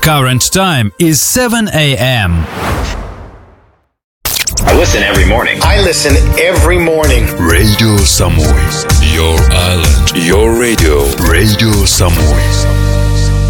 Current time is 7 a.m. I listen every morning. Radio Samui. Your island, your radio. Radio Samui.